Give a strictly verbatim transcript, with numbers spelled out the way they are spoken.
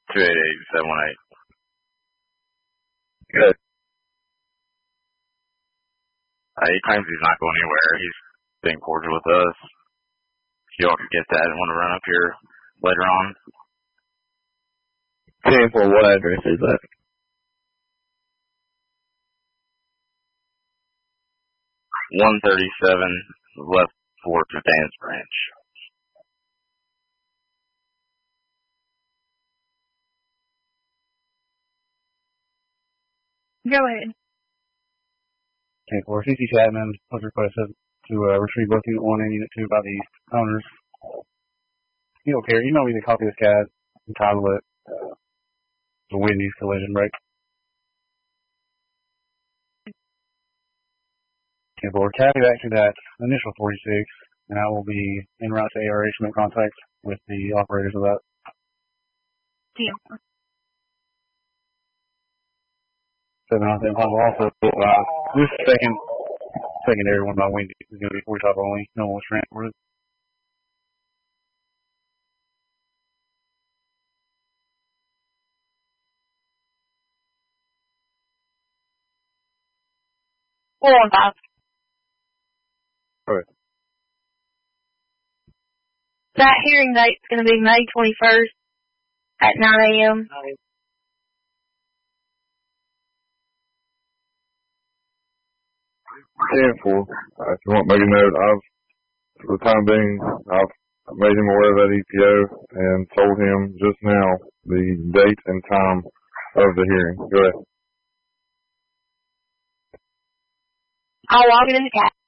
two eight eight, seven one eight. Good. Uh, he claims he's not going anywhere. He's being cordial with us. If y'all can get that and want to run up here later on. ten four, what address is that? one thirty-seven Left Fork Advanced Branch. Go ahead. ten four, C C Chapman was requested to uh, retrieve both Unit one and Unit two by the owners. You don't care. Email me the copy of this guide and title it uh, The Wendy's Collision Break. ten four, copy back to that initial forty-six, and I will be en route to A R H to make contact with the operators of that. ten four. seven nine seven five also, uh, this second, secondary one by Wendy is going to be forty-five only. No one was transferred. four one five. Alright. That hearing date's going to be May twenty-first at nine a.m. ten four, uh, if you want to make a note, I've, for the time being, I've made him aware of that E P O and told him just now the date and time of the hearing. Go ahead. I'll log it in the cat.